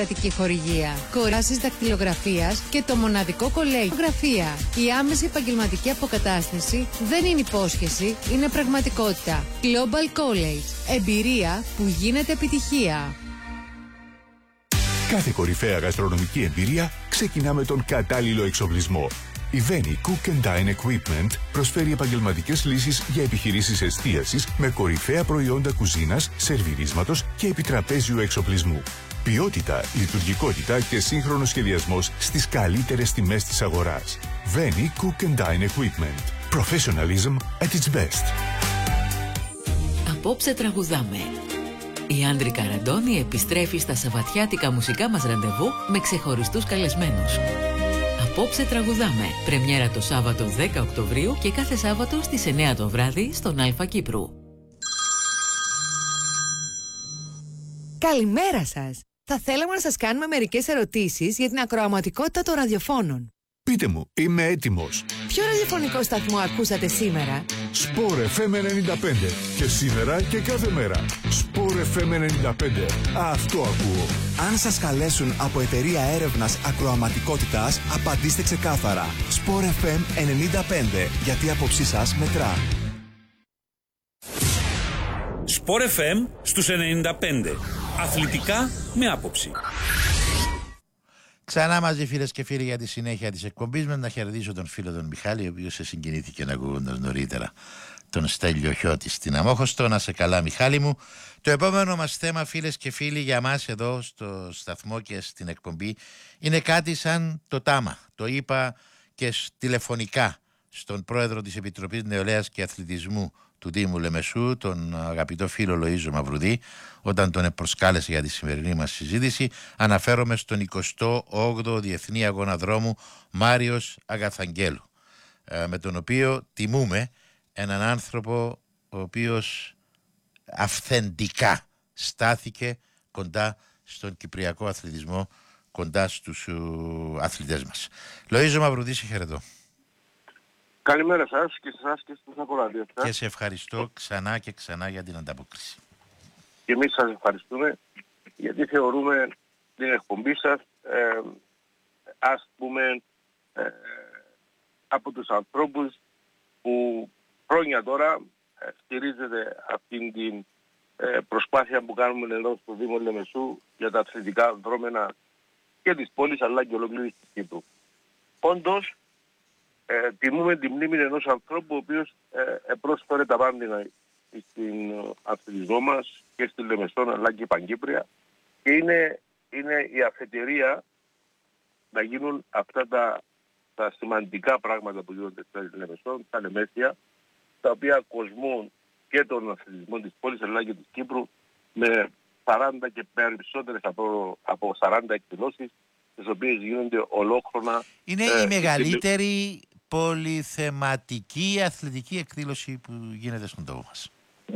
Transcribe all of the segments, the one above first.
κρατική χορηγία. Κοράσεις δακτυλογραφίας και το μοναδικό κολέγιο γραφεία. Η άμεση επαγγελματική αποκατάσταση δεν είναι υπόσχεση, είναι πραγματικότητα. Global College. Εμπειρία που γίνεται επιτυχία. Κάθε κορυφαία γαστρονομική εμπειρία ξεκινά με τον κατάλληλο εξοπλισμό. Η Veni Cook and Dine Equipment προσφέρει επαγγελματικές λύσεις για επιχειρήσεις εστίασης με κορυφαία προϊόντα κουζίνας, σερβιρίσματος και επιτραπέζιου εξοπλισμού. Ποιότητα, λειτουργικότητα και σύγχρονος σχεδιασμός στις καλύτερες τιμές της αγοράς. Veni Cook and Dine Equipment. Professionalism at its best. Απόψε τραγουδάμε. Η Άντρικα Ραντώνη επιστρέφει στα σαββατιάτικα μουσικά μας ραντεβού με ξεχωριστούς καλεσμένους. Απόψε τραγουδάμε. Πρεμιέρα το Σάββατο 10 Οκτωβρίου και κάθε Σάββατο στις 9 το βράδυ στον Αλφα Κύπρου. Καλημέρα σας. Θα θέλαμε να σας κάνουμε μερικές ερωτήσεις για την ακροαματικότητα των ραδιοφώνων. Πείτε μου, είμαι έτοιμος. Ποιο ραδιοφωνικό σταθμό ακούσατε σήμερα? Sport FM 95. Και σήμερα και κάθε μέρα. Sport FM 95. Αυτό ακούω. Αν σας καλέσουν από εταιρεία έρευνας ακροαματικότητας, απαντήστε ξεκάθαρα. Sport FM 95. Γιατί η άποψή σας μετρά. Sport FM στους 95. Αθλητικά με άποψη. Ξανά μαζί, φίλες και φίλοι, για τη συνέχεια της εκπομπής μας. Να χαιρετήσω τον φίλο τον Μιχάλη, ο οποίος σε συγκινήθηκε ακούγοντας νωρίτερα τον Στέλιο Χιώτη στην Αμόχωστο. Να σε καλά, Μιχάλη μου. Το επόμενο μας θέμα, φίλες και φίλοι, για μας εδώ στο σταθμό και στην εκπομπή είναι κάτι σαν το τάμα. Το είπα και τηλεφωνικά στον πρόεδρο της Επιτροπής Νεολαίας και Αθλητισμού του Δήμου Λεμεσού, τον αγαπητό φίλο Λοΐζο Μαυρουδή, όταν τον προσκάλεσε για τη σημερινή μας συζήτηση. Αναφέρομαι στον 28ο Διεθνή Αγώνα Δρόμου Μάριος Αγαθαγγέλου, με τον οποίο τιμούμε έναν άνθρωπο ο οποίος αυθεντικά στάθηκε κοντά στον κυπριακό αθλητισμό, κοντά στους αθλητές μας. Λοΐζο Μαυρουδή, σε χαιρετώ. Καλημέρα σας και σε εσάς και στους ακροατές. Και σε ευχαριστώ ξανά και ξανά για την ανταπόκριση. Και εμείς σας ευχαριστούμε, γιατί θεωρούμε την εκπομπή σας ας πούμε από τους ανθρώπους που χρόνια τώρα στηρίζεται αυτήν την προσπάθεια που κάνουμε εδώ στο Δήμο Λεμεσού για τα αθλητικά δρόμενα και της πόλης αλλά και ολόκληρης της Κύπρου. Όντως, τιμούμε τη μνήμη ενός ανθρώπου ο οποίος πρόσφερε τα πάντα στην αθλητισμό μας και στη Λεμεσό αλλά και Παγκύπρια, και είναι η αφετηρία να γίνουν αυτά τα σημαντικά πράγματα που γίνονται στη Λεμεσό, τα Λεμέσια, τα οποία κοσμούν και τον αθλητισμό της πόλης αλλά και της Κύπρου με 40 και περισσότερες από 40 εκδηλώσεις, τις οποίες γίνονται ολόχρονα. Είναι η μεγαλύτερη πολυθεματική αθλητική εκδήλωση που γίνεται στον τόπο μας.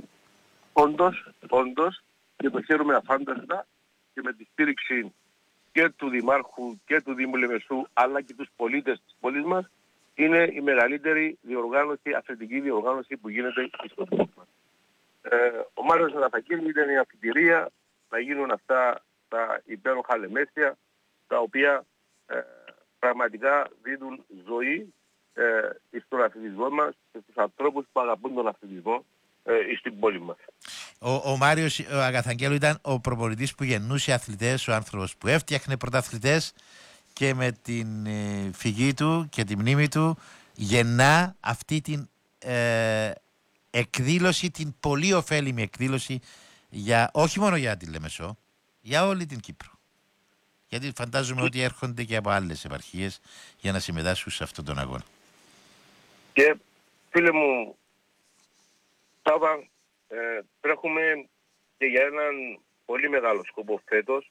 Όντως, και το χαίρομαι αφάνταστα, και με τη στήριξη και του Δημάρχου και του Δήμου Λεμεσού αλλά και τους πολίτες της πόλης μας, είναι η μεγαλύτερη αθλητική διοργάνωση που γίνεται στον τόπο μας. Ο Μάριος Αγαθαγγέλου ήταν η αφιτηρία να γίνουν αυτά τα υπέροχα Λεμέσια, τα οποία πραγματικά δίνουν ζωή στον αθλητισμό μας και στους ανθρώπους που αγαπούν τον αθλητισμό στην πόλη μας. Ο Μάριος Αγαθαγγέλου ήταν ο προπονητής που γεννούσε αθλητές, ο άνθρωπος που έφτιαχνε πρωταθλητές, και με την φυγή του και τη μνήμη του γεννά αυτή την εκδήλωση, την πολύ ωφέλιμη εκδήλωση όχι μόνο για τη Λεμεσό, για όλη την Κύπρο. Γιατί φαντάζομαι ότι έρχονται και από άλλες επαρχίες για να συμμετάσχουν σε αυτόν τον αγώνα. Και φίλε μου, Σάβα, τρέχουμε και για έναν πολύ μεγάλο σκοπό φέτος.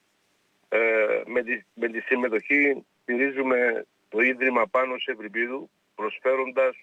Με τη συμμετοχή στηρίζουμε το Ίδρυμα Πάνος Ευρυπίδου, προσφέροντας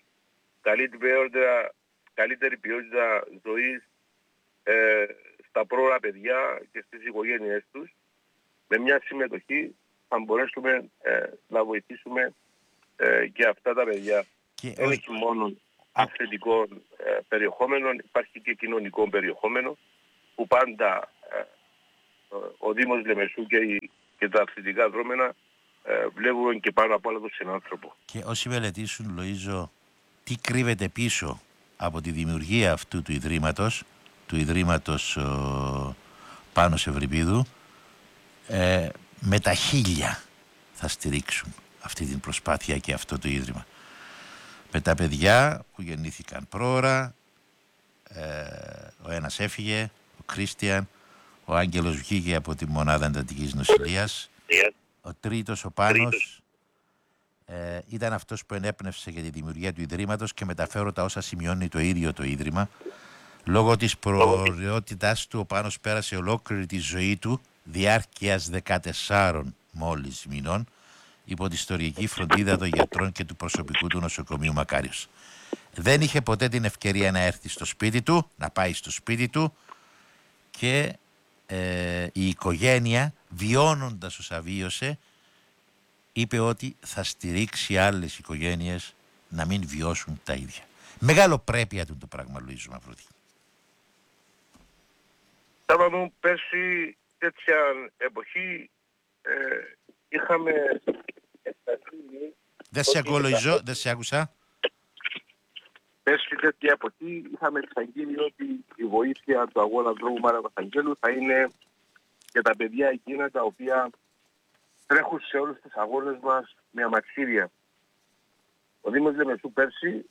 καλύτερη ποιότητα ζωής στα πρόωρα παιδιά και στις οικογένειές τους. Με μια συμμετοχή θα μπορέσουμε να βοηθήσουμε και αυτά τα παιδιά. Δεν έχει μόνο αθλητικό περιεχόμενο, υπάρχει και κοινωνικό περιεχόμενο που πάντα ο Δήμος Λεμεσού και τα αθλητικά δρόμενα βλέπουμε και πάνω απ' όλα τον συνάνθρωπο. Και όσοι μελετήσουν, Λοΐζο, τι κρύβεται πίσω από τη δημιουργία αυτού του Ιδρύματος Πάνος Ευρυπίδου, με τα χίλια θα στηρίξουν αυτή την προσπάθεια και αυτό το Ίδρυμα. Με τα παιδιά που γεννήθηκαν πρόωρα, ο ένας έφυγε, ο Κρίστιαν, ο Άγγελος βγήκε από τη μονάδα εντατικής νοσηλείας, ο τρίτος, ο Πάνος, ήταν αυτός που ενέπνευσε για τη δημιουργία του Ιδρύματος και μεταφέρω τα όσα σημειώνει το ίδιο το Ίδρυμα. Λόγω της προοραιότητάς του, ο Πάνος πέρασε ολόκληρη τη ζωή του, διάρκειας 14 μόλις μηνών, υπό τη ιστορική φροντίδα των γιατρών και του προσωπικού του νοσοκομείου Μακάριος. Δεν είχε ποτέ την ευκαιρία να έρθει στο σπίτι του, να πάει στο σπίτι του, και η οικογένεια, βιώνοντας όσα βίωσε, είπε ότι θα στηρίξει άλλες οικογένειες να μην βιώσουν τα ίδια. Μεγάλο πρέπεια του το πράγμα, Λουίζο Μαυρούτη. Σάβα μου, πέρσι τέτοια εποχή είχαμε... Δεν σε ακούω, Λουίζο, δεν σε άκουσα. Πέρσι τέτοια εποχή είχαμε εξαγγείλει ότι η βοήθεια του αγώνα δρόμου Μάρα Βασαγγέλου θα είναι για τα παιδιά εκείνα τα οποία τρέχουν σε όλους τους αγώνες μας με αμαξίδια. Ο Δήμος Λεμεσού πέρσι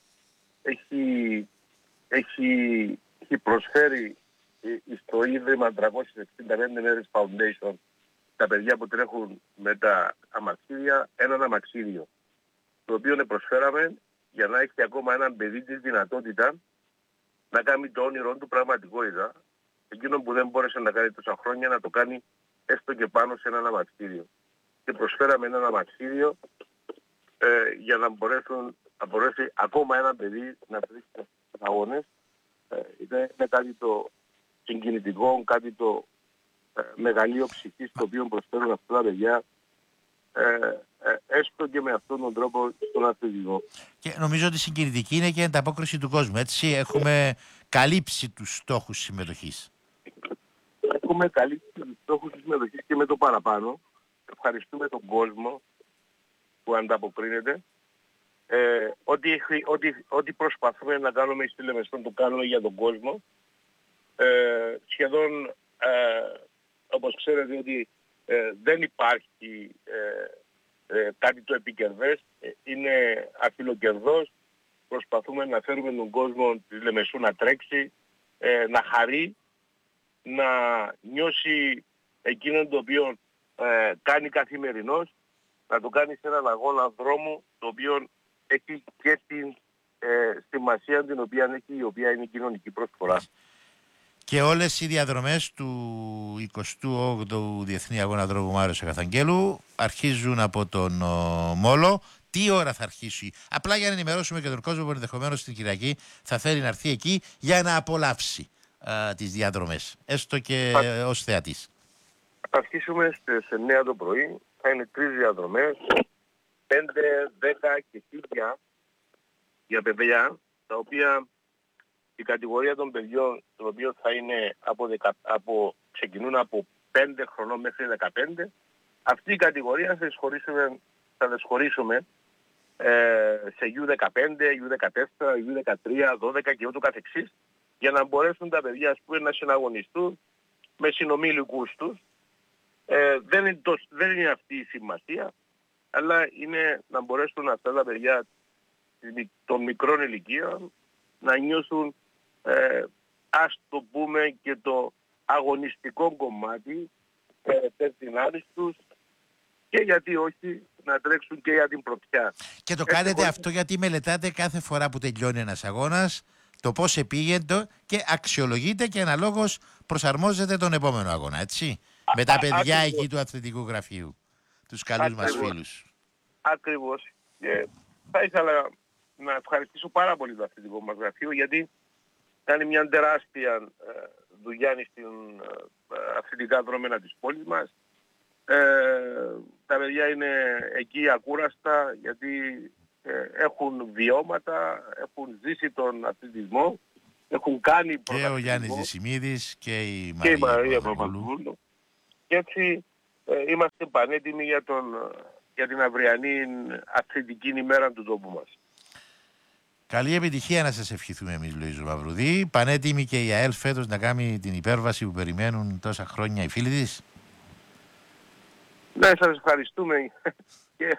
έχει προσφέρει στο Ίδρυμα 365 Μέρες Foundation, τα παιδιά που τρέχουν με τα αμαξίδια, έναν αμαξίδιο, το οποίο προσφέραμε για να έχει ακόμα έναν παιδί τη δυνατότητα να κάνει το όνειρό του πραγματικότητα, εκείνο που δεν μπόρεσε να κάνει τόσα χρόνια, να το κάνει έστω και πάνω σε έναν αμαξίδιο. Και προσφέραμε έναν αμαξίδιο για να μπορέσει ακόμα ένα παιδί να τρέχει στους αγώνες. Είναι κάτι το συγκινητικό, κάτι το μεγαλείο ψυχής το οποίο προσφέρουν αυτά τα παιδιά, έστω και με αυτόν τον τρόπο στον αθλητικό. Και νομίζω ότι συγκινητική είναι και η ανταπόκριση του κόσμου, έτσι. Έχουμε καλύψει τους στόχους συμμετοχής. Έχουμε καλύψει τους στόχους της συμμετοχής και με το παραπάνω. Ευχαριστούμε τον κόσμο που ανταποκρίνεται. Ό,τι προσπαθούμε να κάνουμε στη Λεμεσόν το κάνουμε για τον κόσμο. Σχεδόν, όπως ξέρετε, ότι δεν υπάρχει κάτι το επικερδές, είναι αφιλοκερδός. Προσπαθούμε να φέρουμε τον κόσμο της Λεμεσού να τρέξει, να χαρεί, να νιώσει εκείνον το οποίο κάνει καθημερινός, να το κάνει σε έναν αγώνα δρόμου το οποίο έχει και την σημασία την οποία έχει, η οποία είναι η κοινωνική προσφορά. Και όλες οι διαδρομές του 28ου Διεθνή Αγώνα Δρόμου Μάριος Αγαθαγγέλου αρχίζουν από τον Μόλο. Τι ώρα θα αρχίσει? Απλά για να ενημερώσουμε και τον κόσμο που ενδεχομένως την Κυριακή θα θέλει να έρθει εκεί για να απολαύσει τις διαδρομές, έστω και ως θεατής. Θα αρχίσουμε στις 9 το πρωί, θα είναι 3 διαδρομές, 5, 10 και 1000 για παιδιά, τα οποία η κατηγορία των παιδιών, το οποίο θα είναι ξεκινούν από 5 χρονών μέχρι 15, αυτή η κατηγορία θα τις χωρίσουμε σε U15, U14, U13, 12 και ούτω καθεξής, για να μπορέσουν τα παιδιά να συναγωνιστούν με συνομήλικους τους. Δεν είναι αυτή η σημασία, αλλά είναι να μπορέσουν αυτά τα παιδιά των μικρών ηλικίων να νιώσουν, ας το πούμε, και το αγωνιστικό κομμάτι της δυνάμεις τους, και γιατί όχι να τρέξουν και για την πρωτιά. Και το κάνετε αυτό γιατί μελετάτε κάθε φορά που τελειώνει ένας αγώνας το πώς επήγεντο και αξιολογείτε και αναλόγως προσαρμόζετε τον επόμενο αγώνα, έτσι. Με τα παιδιά εκεί του αθλητικού γραφείου, τους καλούς μας φίλους. Ακριβώς. Θα ήθελα να ευχαριστήσω πάρα πολύ το αθλητικό μας γραφείο, γιατί κάνει μια τεράστια δουλειά στην αθλητικά δρόμενα της πόλης μας. Τα παιδιά είναι εκεί ακούραστα, γιατί έχουν βιώματα, έχουν ζήσει τον αθλητισμό, έχουν κάνει και ο Γιάννης Δησημίδης και η Μαρία Παπαδοπούλου. Και έτσι είμαστε πανέτοιμοι για την αυριανή αθλητική ημέρα του τόπου μας. Καλή επιτυχία να σας ευχηθούμε εμείς, Λοΐζο Μαυρουδή. Πανέτοιμη και η ΑΕΛ φέτος να κάνει την υπέρβαση που περιμένουν τόσα χρόνια οι φίλοι της. Ναι, σας ευχαριστούμε και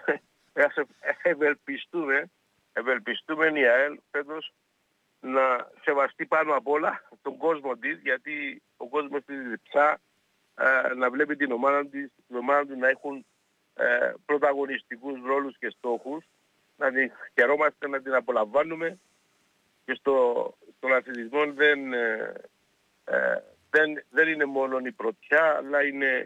ευελπιστούμε η ΑΕΛ φέτος να σεβαστεί πάνω απ' όλα τον κόσμο της, γιατί ο κόσμος της διψά να βλέπει την ομάδα του να έχουν πρωταγωνιστικούς ρόλους και στόχους, να την χαιρόμαστε, να την απολαμβάνουμε, και στον αθλητισμό δεν είναι μόνο η πρωτιά, αλλά είναι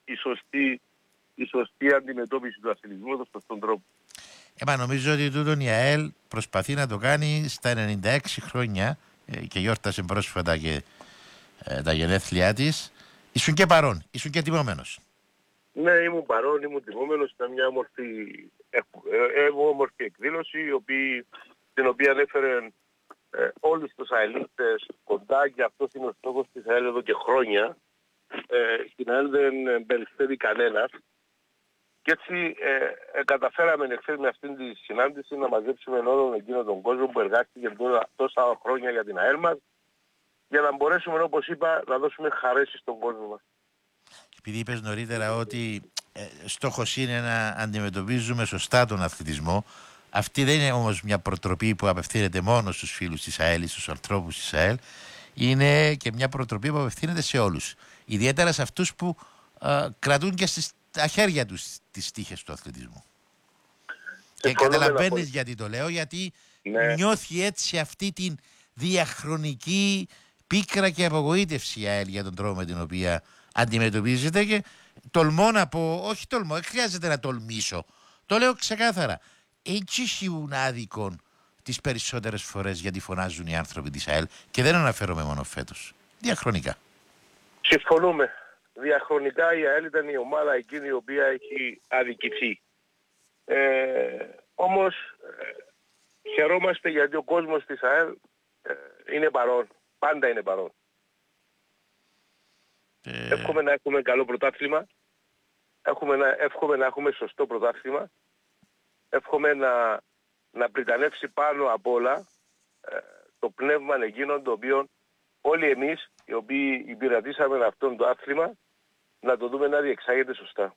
η σωστή αντιμετώπιση του αθλητισμού με σωστόν τρόπο. Νομίζω ότι τούτον η ΑΕΛ προσπαθεί να το κάνει στα 96 χρόνια και γιόρτασε πρόσφατα και τα γενέθλιά της. Ήσουν και παρόν, ήσουν και τιμωμένος. Ναι, ήμουν παρόν, ήμουν τιμωμένος. Ήταν μια όμορφη εκδήλωση, την οποία έφερε όλους τους αελίτες κοντά, και αυτός είναι ο στόχος της ΑΕΛ εδώ και χρόνια. Στην ΑΕΛ δεν περισσεύει κανένας. Και έτσι καταφέραμε εχθές με αυτήν τη συνάντηση να μαζέψουμε όλον εκείνο τον κόσμο που εργάστηκε τόσα χρόνια για την ΑΕΛ μας, για να μπορέσουμε, όπως είπα, να δώσουμε χαρές στον κόσμο μας. Επειδή είπες νωρίτερα ότι στόχος είναι να αντιμετωπίζουμε σωστά τον αθλητισμό, αυτή δεν είναι όμως μια προτροπή που απευθύνεται μόνο στους φίλους της ΑΕΛ ή στους ανθρώπους της ΑΕΛ, είναι και μια προτροπή που απευθύνεται σε όλους. Ιδιαίτερα σε αυτούς που κρατούν και στα χέρια τους τις τύχες του αθλητισμού. Και καταλαβαίνεις γιατί το λέω, γιατί νιώθει έτσι αυτή την διαχρονική πίκρα και απογοήτευση η ΑΕΛ για τον τρόπο με την οποία αντιμετωπίζεται, και τολμώ να πω, όχι τολμώ, δεν χρειάζεται να τολμήσω, το λέω ξεκάθαρα, έτσι έχουν άδικο τις περισσότερες φορές γιατί φωνάζουν οι άνθρωποι της ΑΕΛ, και δεν αναφέρομαι μόνο φέτος, διαχρονικά. Συμφωνούμε. Διαχρονικά η ΑΕΛ ήταν η ομάδα εκείνη η οποία έχει αδικηθεί. Όμως χαιρόμαστε γιατί ο κόσμος της ΑΕΛ είναι παρόν. Πάντα είναι παρόν. Εύχομαι να έχουμε καλό πρωτάθλημα. Εύχομαι να έχουμε σωστό πρωτάθλημα. Εύχομαι να πριτανεύσει πάνω απ' όλα το πνεύμα εκείνων το οποίο όλοι εμείς οι οποίοι υπηρετήσαμε αυτόν το άθλημα να το δούμε να διεξάγεται σωστά.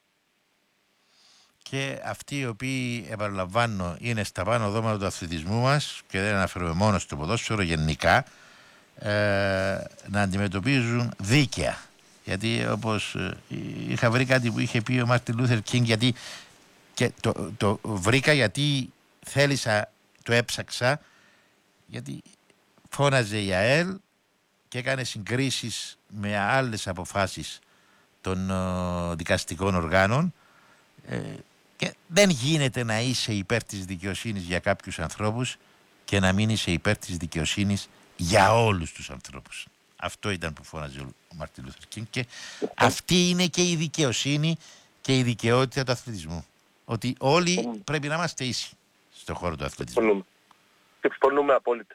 Και αυτοί οι οποίοι, επαναλαμβάνω, είναι στα πάνω δώματα του αθλητισμού μας, και δεν αναφέρομαι μόνο στο ποδόσφαιρο, γενικά, να αντιμετωπίζουν δίκαια. Γιατί όπως είχα βρει κάτι που είχε πει ο Μάρτιν Λούθερ Κίνγκ, γιατί και το βρήκα γιατί θέλησα, το έψαξα, γιατί φώναζε η ΑΕΛ και έκανε συγκρίσεις με άλλες αποφάσεις των δικαστικών οργάνων, και δεν γίνεται να είσαι υπέρ της δικαιοσύνης για κάποιους ανθρώπους και να μην είσαι υπέρ της δικαιοσύνης για όλους τους ανθρώπους. Αυτό ήταν που φώναζε ο Μάρτιν Λούθερ Κίνγκ, και αυτή είναι και η δικαιοσύνη και η δικαιότητα του αθλητισμού. Ότι όλοι πρέπει να είμαστε ίσοι στον χώρο του αθλητισμού. Συμφωνούμε απόλυτα.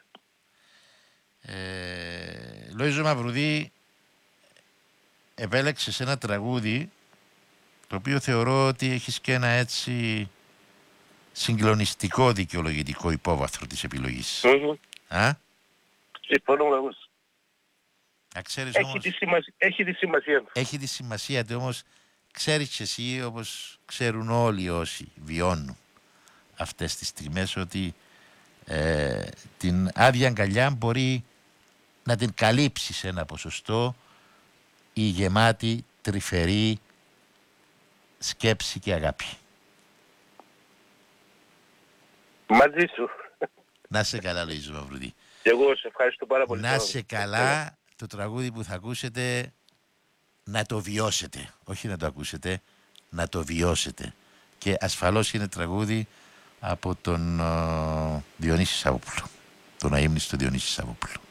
Λοΐζο Μαυρουδή, επέλεξες ένα τραγούδι το οποίο θεωρώ ότι έχεις και ένα έτσι συγκλονιστικό δικαιολογητικό υπόβαθρο της επιλογής. Συμφωνούμε όμως. Έχει τη σημασία. Έχει τη σημασία του, όμως ξέρεις και εσύ, όπως ξέρουν όλοι όσοι βιώνουν αυτές τις στιγμές, ότι την άδεια αγκαλιά μπορεί να την καλύψει σε ένα ποσοστό η γεμάτη, τρυφερή σκέψη και αγάπη. Μαζί σου. Να σε καλά, Λοΐζο Μαυρουδή. Και εγώ σε ευχαριστώ πάρα πολύ. Να σε καλά. Το τραγούδι που θα ακούσετε να το βιώσετε. Όχι να το ακούσετε, να το βιώσετε. Και ασφαλώς είναι τραγούδι από τον Διονύση Σαββόπουλο. Τον αείμνηστο Διονύση Σαββόπουλο.